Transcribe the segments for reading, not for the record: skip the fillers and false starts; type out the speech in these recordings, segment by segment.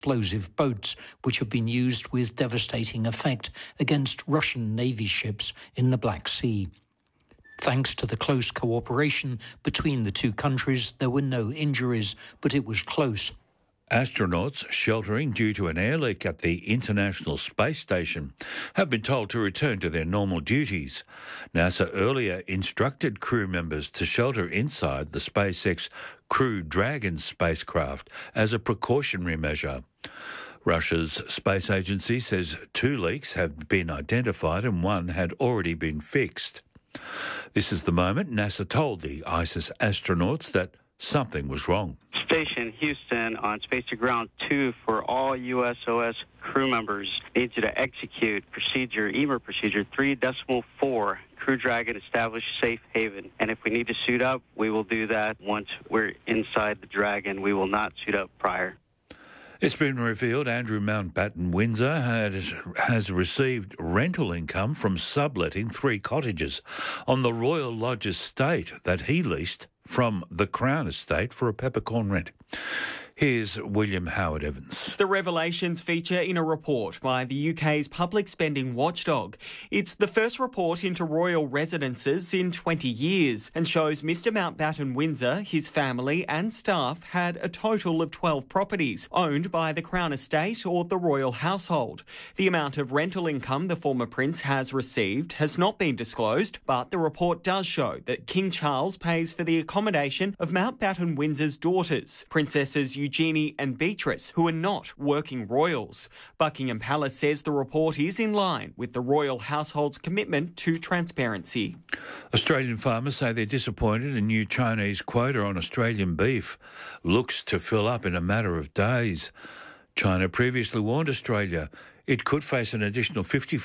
explosive boats, which have been used with devastating effect against Russian Navy ships in the Black Sea. Thanks to the close cooperation between the two countries, there were no injuries, but it was close. Astronauts sheltering due to an air leak at the International Space Station have been told to return to their normal duties. NASA earlier instructed crew members to shelter inside the SpaceX Crew Dragon spacecraft as a precautionary measure. Russia's space agency says 2 leaks have been identified and 1 had already been fixed. This is the moment NASA told the ISS astronauts that something was wrong. Station Houston on Space to Ground 2 for all USOS crew members needs you to execute EMER procedure 3.4. Crew Dragon established safe haven. And if we need to suit up, we will do that once we're inside the Dragon. We will not suit up prior. It's been revealed Andrew Mountbatten Windsor has received rental income from subletting 3 cottages on the Royal Lodge estate that he leased from the Crown Estate for a peppercorn rent. Here's William Howard Evans. The revelations feature in a report by the UK's public spending watchdog. It's the first report into royal residences in 20 years and shows Mr Mountbatten Windsor, his family and staff had a total of 12 properties owned by the Crown Estate or the royal household. The amount of rental income the former prince has received has not been disclosed, but the report does show that King Charles pays for the accommodation of Mountbatten Windsor's daughters, Princesses Eugenie and Beatrice, who are not working royals. Buckingham Palace says the report is in line with the royal household's commitment to transparency. Australian farmers say they're disappointed a new Chinese quota on Australian beef looks to fill up in a matter of days. China previously warned Australia it could face an additional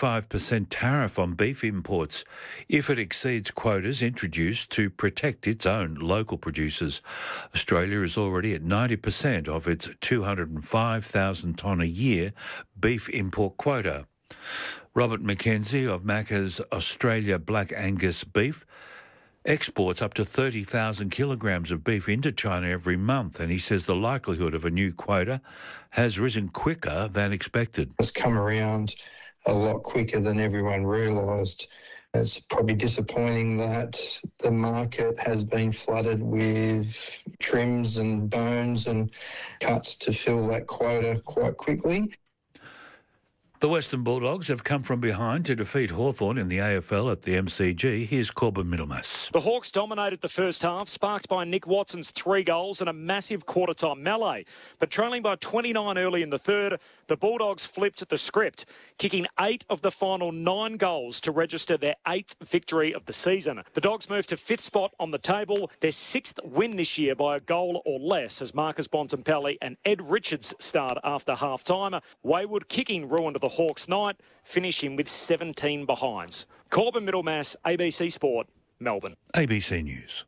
55% tariff on beef imports if it exceeds quotas introduced to protect its own local producers. Australia is already at 90% of its 205,000 tonne a year beef import quota. Robert McKenzie of Macca's Australia Black Angus beef exports up to 30,000 kilograms of beef into China every month, and he says the likelihood of a new quota has risen quicker than expected. It's come around a lot quicker than everyone realised. It's probably disappointing that the market has been flooded with trims and bones and cuts to fill that quota quite quickly. The Western Bulldogs have come from behind to defeat Hawthorn in the AFL at the MCG. Here's Corbin Middlemass. The Hawks dominated the first half, sparked by Nick Watson's 3 goals and a massive quarter-time melee. But trailing by 29 early in the third, the Bulldogs flipped the script, kicking 8 of the final 9 goals to register their 8th victory of the season. The Dogs moved to 5th spot on the table, their 6th win this year by a goal or less, as Marcus Bontempelli and Ed Richards starred after half-time. Wayward kicking ruined the Hawks' night, finishing with 17 behinds. Corbin Middlemass, ABC Sport, Melbourne. ABC News.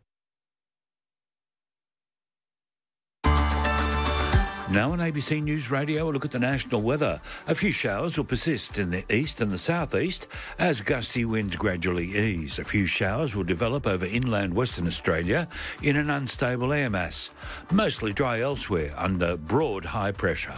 Now on ABC News Radio, a look at the national weather. A few showers will persist in the east and the southeast as gusty winds gradually ease. A few showers will develop over inland Western Australia in an unstable air mass. Mostly dry elsewhere under broad high pressure.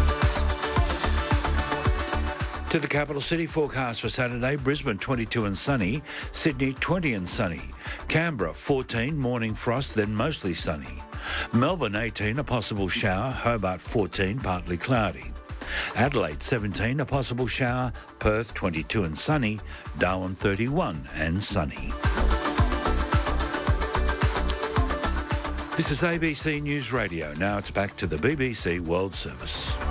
To the capital city forecast for Saturday, Brisbane 22 and sunny, Sydney 20 and sunny, Canberra 14, morning frost, then mostly sunny, Melbourne 18, a possible shower, Hobart 14, partly cloudy, Adelaide 17, a possible shower, Perth 22 and sunny, Darwin 31 and sunny. This is ABC News Radio. Now it's back to the BBC World Service.